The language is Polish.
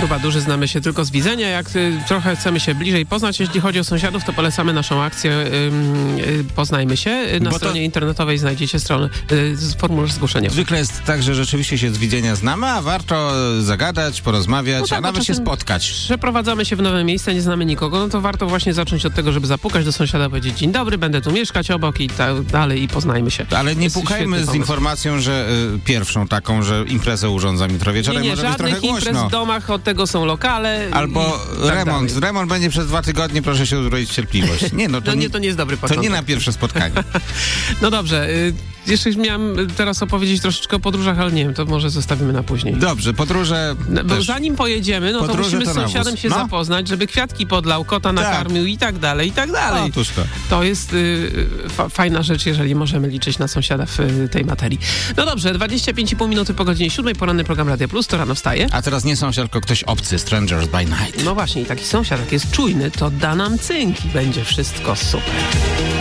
Gruba Duży znamy się tylko z widzenia. Jak trochę chcemy się bliżej poznać, jeśli chodzi o sąsiadów, to polecamy naszą akcję Poznajmy się. Na stronie internetowej znajdziecie formularz zgłoszenia. Zwykle jest tak, że rzeczywiście się z widzenia znamy, a warto zagadać, porozmawiać, a nawet się spotkać. Przeprowadzamy się w nowe miejsce, nie znamy nikogo, no to warto właśnie zacząć od tego, żeby zapukać do sąsiada, powiedzieć: dzień dobry, będę tu mieszkać obok i tak dalej i poznajmy się. Ale nie pukajmy z informacją, że pierwszą taką, że imprezę urządzam jutro wieczorem, może być trochę głośno. Imprez w domach, od tego są lokale. Albo remont. Dalej. Remont będzie przez 2 tygodnie, proszę się uzbroić w cierpliwość. Nie, no to, to nie jest dobry początek. To nie na pierwsze spotkanie. No dobrze, jeszcze miałem teraz opowiedzieć troszeczkę o podróżach, ale nie wiem, to może zostawimy na później. Dobrze, podróże... Bo zanim pojedziemy, no to musimy z sąsiadem się zapoznać, żeby kwiatki podlał, kota nakarmił i tak dalej, i tak dalej. Otóż to. To jest fajna rzecz, jeżeli możemy liczyć na sąsiada w tej materii. No dobrze, 25,5 minuty po godzinie 7, poranny program Radia Plus, to rano wstaje. A teraz nie sąsiad, tylko ktoś obcy, Strangers by Night. No właśnie, i taki sąsiad, jak jest czujny, to da nam cynk i będzie wszystko super.